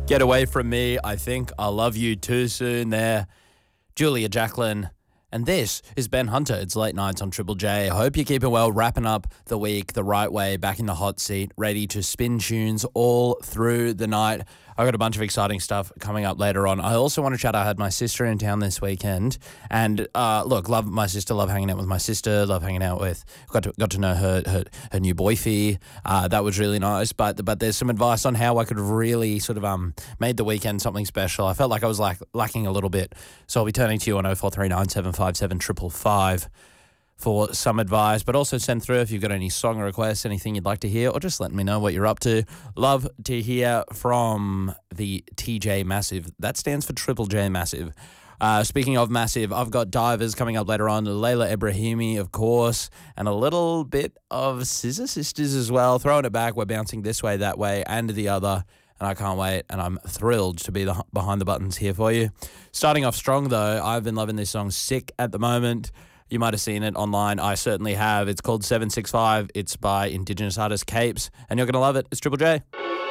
Get away from me. I think I'll love you too soon there. Julia Jacqueline. And this is Ben Hunter. It's late nights on Triple J. Hope you're keeping well, wrapping up the week the right way, back in the hot seat, ready to spin tunes all through the night. I've got a bunch of exciting stuff coming up later on. I also want to chat. I had my sister in town this weekend, and look, love my sister, love hanging out with my sister, love hanging out with, got to know her new boyfie. That was really nice, but there's some advice on how I could have really sort of made the weekend something special. I felt like I was lacking a little bit, so I'll be turning to you on 0439 757 555 for some advice, but also send through if you've got any song requests, anything you'd like to hear, or just let me know what you're up to. Love to hear from the TJ Massive. That stands for Triple J Massive. Speaking of Massive, I've got Divers coming up later on, Layla Ibrahimi, of course, and a little bit of Scissor Sisters as well. Throwing it back, we're bouncing this way, that way, and the other. And I can't wait, and I'm thrilled to be behind the buttons here for you. Starting off strong, though, I've been loving this song Sick at the moment. You might have seen it online. I certainly have. It's called 765. It's by Indigenous artist Capes, and you're going to love it. It's Triple J.